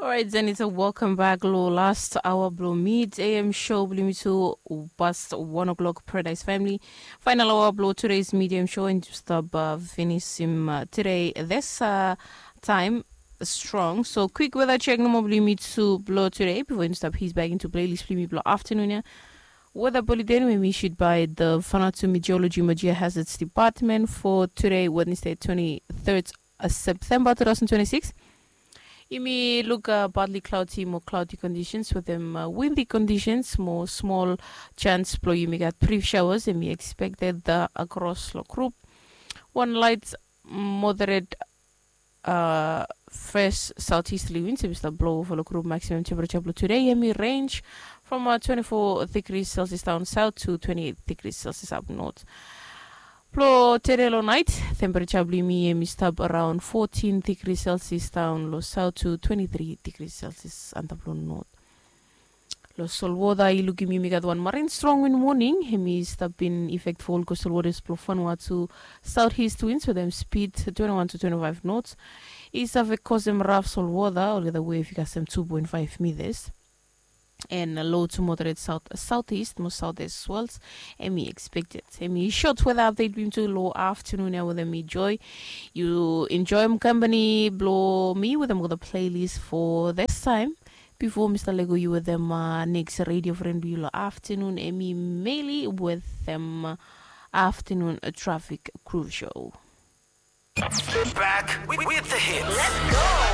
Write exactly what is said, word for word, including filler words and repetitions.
All right, then it's a welcome back. Low last hour blow mid A M show blow me to past one o'clock Paradise Family. Final hour blow today's medium show and just uh, finish him uh, today. This uh, time strong. So quick weather check no more blow me to blow today before you stop. He's back into playlist blow me blow afternoon. Yeah. Weather bulletin will be issued by the Fanatu Meteorology Magia Hazards Department for today, Wednesday, twenty-third of September twenty twenty-six. You may look uh, partly cloudy, more cloudy conditions with them uh, windy conditions, more small chance blow. You may get brief showers and we expected uh, across the group. One light, moderate, uh, fresh southeasterly winds will start blow for the group. Maximum temperature blow today and may range from uh, twenty-four degrees Celsius down south to twenty-eight degrees Celsius up north. Blow today low night, temperature blow me stop around fourteen degrees Celsius down low south to twenty-three degrees Celsius and the blow north. Low sol water ilugi me got one marine strong in morning. Hemi stop in effect for coastal waters blow fanwa to southeast winds with them speed twenty-one to twenty-five knots. East of a cause them rough sol water or the other way if you got them two point five meters. And a low to moderate south southeast, most southeast swells, and we expect it. And we short weather update beam to low afternoon now with me joy. You enjoy my company, blow me with them with a playlist for this time. Before Mister Lego, you with them uh, next radio friend below afternoon, and me mainly with them uh, afternoon uh, traffic crew show. Back with, with the hits. Let's go.